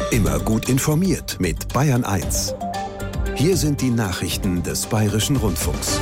Immer gut informiert mit Bayern 1. Hier sind die Nachrichten des Bayerischen Rundfunks.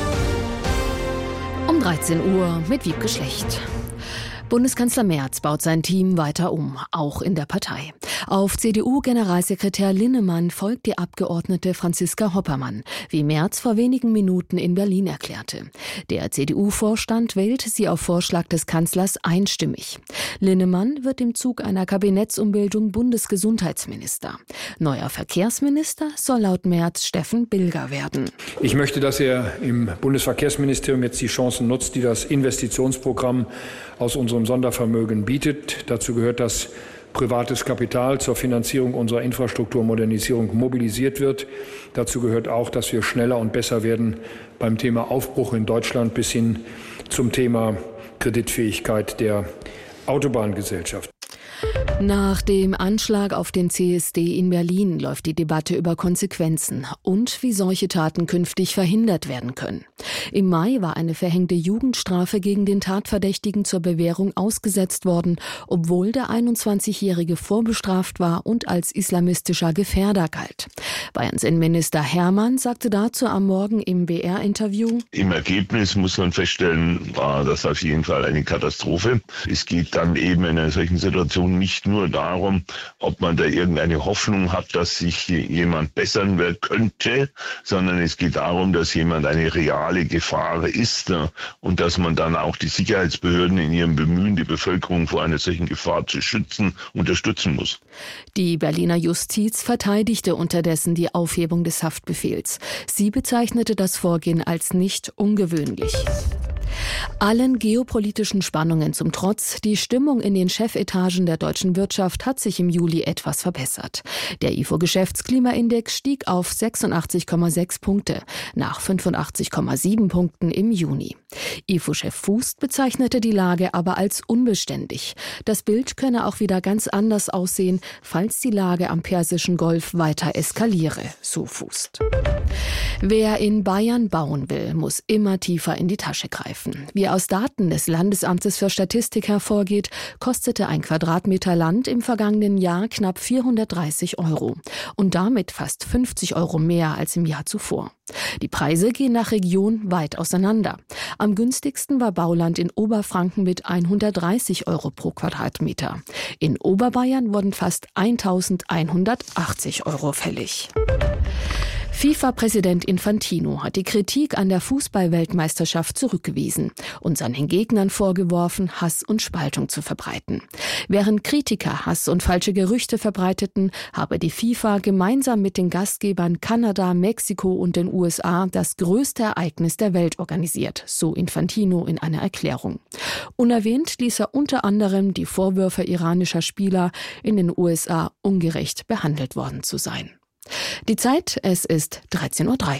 Um 13 Uhr mit Wiebke Schlecht. Bundeskanzler Merz baut sein Team weiter um, auch in der Partei. Auf CDU-Generalsekretär Linnemann folgt die Abgeordnete Franziska Hoppermann, wie Merz vor wenigen Minuten in Berlin erklärte. Der CDU-Vorstand wählt sie auf Vorschlag des Kanzlers einstimmig. Linnemann wird im Zug einer Kabinettsumbildung Bundesgesundheitsminister. Neuer Verkehrsminister soll laut Merz Steffen Bilger werden. Ich möchte, dass er im Bundesverkehrsministerium jetzt die Chancen nutzt, die das Investitionsprogramm aus unserem Sondervermögen bietet. Dazu gehört, dass privates Kapital zur Finanzierung unserer Infrastrukturmodernisierung mobilisiert wird. Dazu gehört auch, dass wir schneller und besser werden beim Thema Aufbruch in Deutschland bis hin zum Thema Kreditfähigkeit der Autobahngesellschaft. Nach dem Anschlag auf den CSD in Berlin läuft die Debatte über Konsequenzen und wie solche Taten künftig verhindert werden können. Im Mai war eine verhängte Jugendstrafe gegen den Tatverdächtigen zur Bewährung ausgesetzt worden, obwohl der 21-Jährige vorbestraft war und als islamistischer Gefährder galt. Bayerns Innenminister Hermann sagte dazu am Morgen im BR-Interview: Im Ergebnis muss man feststellen, war das auf jeden Fall eine Katastrophe. Es geht dann eben in einer solchen Situation nicht nur darum, ob man da irgendeine Hoffnung hat, dass sich jemand bessern könnte, sondern es geht darum, dass jemand eine reale Gefahr ist und dass man dann auch die Sicherheitsbehörden in ihrem Bemühen, die Bevölkerung vor einer solchen Gefahr zu schützen, unterstützen muss. Die Berliner Justiz verteidigte unterdessen die Aufhebung des Haftbefehls. Sie bezeichnete das Vorgehen als nicht ungewöhnlich. Allen geopolitischen Spannungen zum Trotz, die Stimmung in den Chefetagen der deutschen Wirtschaft hat sich im Juli etwas verbessert. Der IFO-Geschäftsklimaindex stieg auf 86,6 Punkte, nach 85,7 Punkten im Juni. IFO-Chef Fußt bezeichnete die Lage aber als unbeständig. Das Bild könne auch wieder ganz anders aussehen, falls die Lage am Persischen Golf weiter eskaliere, so Fußt. Wer in Bayern bauen will, muss immer tiefer in die Tasche greifen. Wie aus Daten des Landesamtes für Statistik hervorgeht, kostete ein Quadratmeter Land im vergangenen Jahr knapp 430 € und damit fast 50 € mehr als im Jahr zuvor. Die Preise gehen nach Region weit auseinander. Am günstigsten war Bauland in Oberfranken mit 130 € pro Quadratmeter. In Oberbayern wurden fast 1.180 € fällig. FIFA-Präsident Infantino hat die Kritik an der Fußball-Weltmeisterschaft zurückgewiesen und seinen Gegnern vorgeworfen, Hass und Spaltung zu verbreiten. Während Kritiker Hass und falsche Gerüchte verbreiteten, habe die FIFA gemeinsam mit den Gastgebern Kanada, Mexiko und den USA das größte Ereignis der Welt organisiert, so Infantino in einer Erklärung. Unerwähnt ließ er unter anderem die Vorwürfe iranischer Spieler, in den USA ungerecht behandelt worden zu sein. Die Zeit, es ist 13:03 Uhr.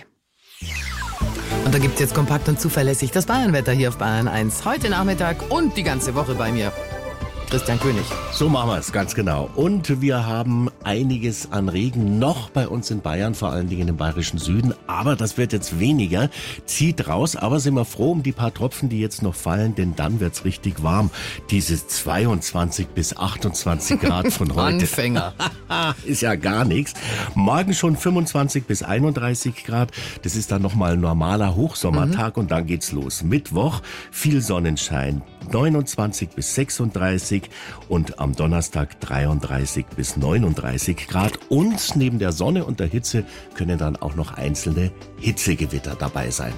Und da gibt's jetzt kompakt und zuverlässig das Bayernwetter hier auf Bayern 1. Heute Nachmittag und die ganze Woche bei mir. Christian König. So machen wir es, ganz genau. Und wir haben einiges an Regen noch bei uns in Bayern, vor allen Dingen im bayerischen Süden. Aber das wird jetzt weniger, zieht raus. Aber sind wir froh um die paar Tropfen, die jetzt noch fallen, denn dann wird's richtig warm. Diese 22 bis 28 Grad von heute. Anfänger. Ist ja gar nichts. Morgen schon 25 bis 31 Grad. Das ist dann nochmal ein normaler Hochsommertag und dann geht's los. Mittwoch viel Sonnenschein, 29 bis 36 und am Donnerstag 33 bis 39 Grad. Und neben der Sonne und der Hitze können dann auch noch einzelne Hitzegewitter dabei sein.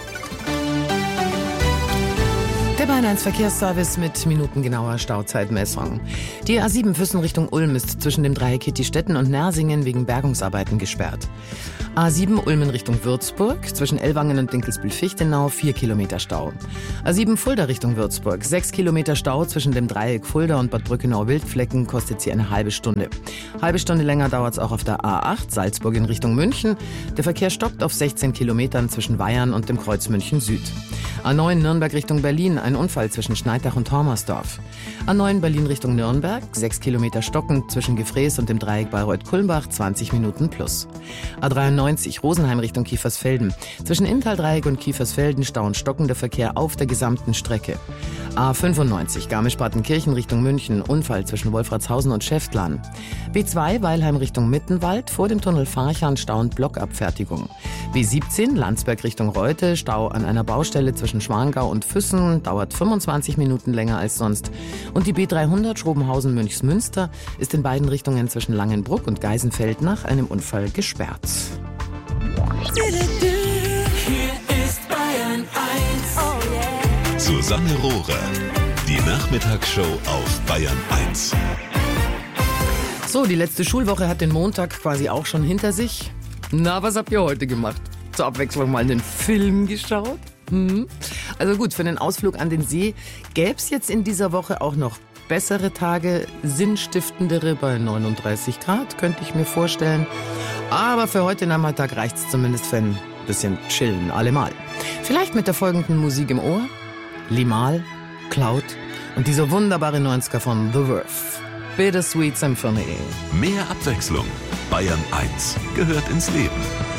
Der Bayern 1 Verkehrsservice mit minutengenauer Stauzeitmessung. Die A7 Füssen Richtung Ulm ist zwischen dem Dreieck Hittistetten und Nersingen wegen Bergungsarbeiten gesperrt. A7 Ulm in Richtung Würzburg, zwischen Ellwangen und Dinkelsbühl-Fichtenau 4 Kilometer Stau. A7 Fulda Richtung Würzburg, 6 Kilometer Stau zwischen dem Dreieck Fulda und Bad Brückenau-Wildflecken, kostet sie eine halbe Stunde. Halbe Stunde länger dauert es auch auf der A8 Salzburg in Richtung München. Der Verkehr stoppt auf 16 Kilometern zwischen Weyern und dem Kreuz München Süd. A9 Nürnberg Richtung Berlin, ein Unfall Unfall zwischen Schneidach und Hormersdorf. A9 Berlin Richtung Nürnberg, 6 Kilometer stockend zwischen Gefrees und dem Dreieck Bayreuth-Kulmbach, 20 Minuten plus. A93 Rosenheim Richtung Kiefersfelden. Zwischen Inntal-Dreieck und Kiefersfelden Stau und stockender Verkehr auf der gesamten Strecke. A95 Garmisch-Partenkirchen Richtung München, Unfall zwischen Wolfratshausen und Schäftlarn. B2 Weilheim Richtung Mittenwald, vor dem Tunnel Farchan Stau und Blockabfertigung. B17 Landsberg Richtung Reute, Stau an einer Baustelle zwischen Schwangau und Füssen, dauert 25 Minuten länger als sonst. Und die B300 Schrobenhausen-Münchsmünster ist in beiden Richtungen zwischen Langenbruck und Geisenfeld nach einem Unfall gesperrt. Hier ist Bayern 1. Susanne Rohrer, die Nachmittagsshow auf Bayern 1. So, die letzte Schulwoche hat den Montag quasi auch schon hinter sich. Na, was habt ihr heute gemacht? Zur Abwechslung mal einen Film geschaut? Also gut, für einen Ausflug an den See gäbe es jetzt in dieser Woche auch noch bessere Tage, sinnstiftendere bei 39 Grad, könnte ich mir vorstellen. Aber für heute Nachmittag reicht es zumindest für ein bisschen chillen, allemal. Vielleicht mit der folgenden Musik im Ohr. Limahl, Cloud und dieser wunderbare 90er von The Verve. Bittersweet Symphony. Mehr Abwechslung. Bayern 1 gehört ins Leben.